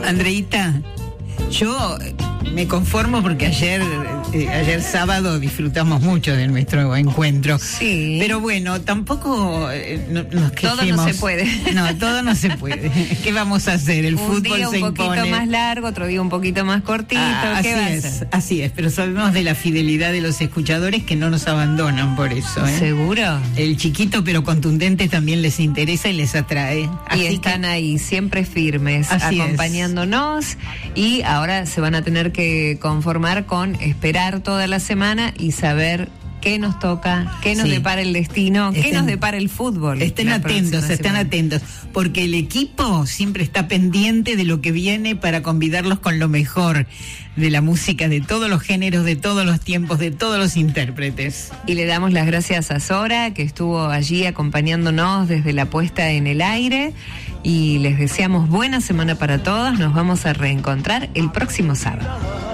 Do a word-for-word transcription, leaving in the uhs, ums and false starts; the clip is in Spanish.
Andreita, yo me conformo porque ayer eh, ayer sábado disfrutamos mucho de nuestro encuentro. Sí. Pero bueno, tampoco eh, no, nos quejemos. Todo no se puede. No, todo no se puede. ¿Qué vamos a hacer? El un fútbol día se un poquito impone. más largo, otro día un poquito más cortito. Ah, ¿Qué así va a es, hacer? así es. Pero sabemos de la fidelidad de los escuchadores que no nos abandonan por eso. ¿eh? ¿Seguro? El chiquito pero contundente también les interesa y les atrae. Así Y están que, ahí, siempre firmes, Así acompañándonos. Y ahora se van a tener que conformar con esperar toda la semana y saber qué nos toca, qué nos Sí. depara el destino, qué Estén- nos depara el fútbol. Estén la atentos, próxima estén semana. atentos, porque el equipo siempre está pendiente de lo que viene para convidarlos con lo mejor de la música, de todos los géneros, de todos los tiempos, de todos los intérpretes. Y le damos las gracias a Sora, que estuvo allí acompañándonos desde la puesta en el aire. Y les deseamos buena semana para todos. Nos vamos a reencontrar el próximo sábado.